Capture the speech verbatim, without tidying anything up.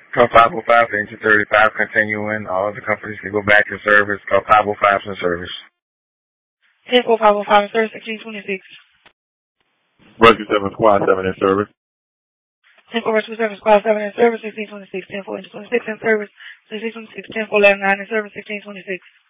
Call five oh five, engine thirty-five, continuing. All other companies can go back in service. Call five oh five in service. ten four five oh five in service, sixteen twenty-six. Rescue seven, Squad seven in service. ten four Rescue seven, Squad seven in service, sixteen twenty-six. ten four Engine twenty-six in service, sixteen twenty-six. ten four eleven nine in service, sixteen twenty-six.